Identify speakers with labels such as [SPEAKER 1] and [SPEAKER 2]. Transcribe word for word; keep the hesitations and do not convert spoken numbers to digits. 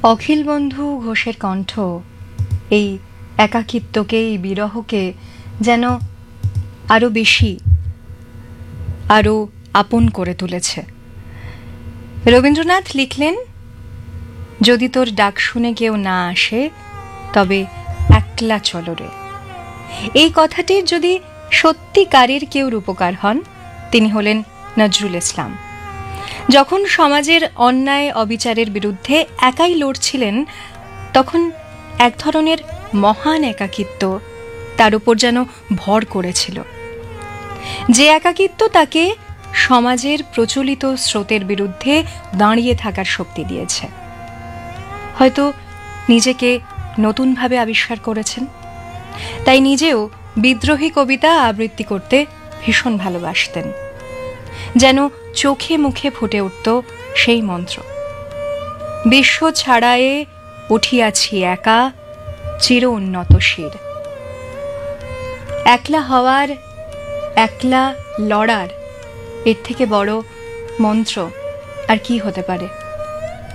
[SPEAKER 1] অখিল বন্ধু ঘোষের কণ্ঠ এই একাকিত্বকে, এই বিরহকে যেন আরো বেশি আরো আপন করে তুলেছে। রবীন্দ্রনাথ লিখলেন, যদি তোর ডাক শুনে কেউ না আসে তবে একলা চলো রে। এই কথাটির যদি সত্যিকারের কেউ রূপকার হন, তিনি হলেন নজরুল ইসলাম। যখন সমাজের অন্যায় অবিচারের বিরুদ্ধে একাই লড়ছিলেন, তখন এক ধরনের মহান একাকিত্ব তার উপর যেন ভর করেছিল, যে একাকিত্ব তাকে সমাজের প্রচলিত স্রোতের বিরুদ্ধে দাঁড়িয়ে থাকার শক্তি দিয়েছে। হয়তো নিজেকে নতুনভাবে আবিষ্কার করেছেন, তাই নিজেও বিদ্রোহী কবিতা আবৃত্তি করতে ভীষণ ভালোবাসতেন, যেন চোখে মুখে ফুটে উঠত সেই মন্ত্র, বিশ্ব ছাড়ায়ে উঠিয়াছি একা চির উন্নত শির। একলা হওয়ার, একলা লড়ার এর থেকে বড় মন্ত্র আর কি হতে পারে।